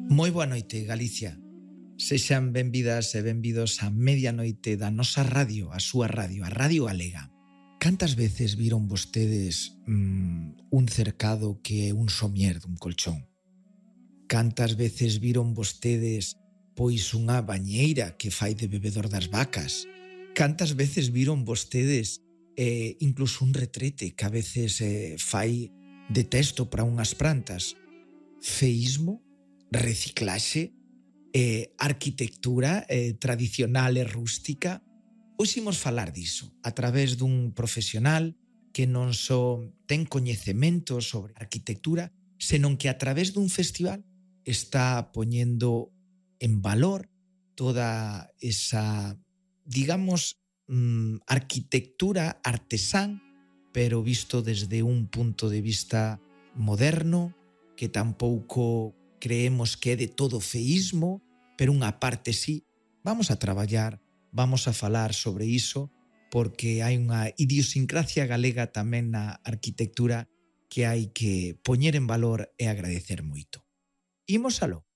Moi boa noite, Galicia. Sexan benvidas e benvidos a medianoite da nosa radio, a súa radio, a Radio Galega. Cantas veces viron vostedes un cercado que é un somier dun colchón? Cantas veces viron vostedes pois unha bañeira que fai de bebedor das vacas? Cantas veces viron vostedes incluso un retrete que a veces fai de testo para unhas plantas? Feísmo, reciclaxe, arquitectura tradicional e rústica. Hoxe imos falar diso a través dun profesional que non só ten coñecemento sobre arquitectura, senón que a través dun festival está poñendo en valor toda esa, digamos, arquitectura artesán, pero visto desde un punto de vista moderno, que tampouco creemos que é de todo feísmo, pero unha parte sí. Vamos a traballar, vamos a falar sobre iso, porque hai unha idiosincrasia galega tamén na arquitectura que hai que poñer en valor e agradecer moito. Imos aló.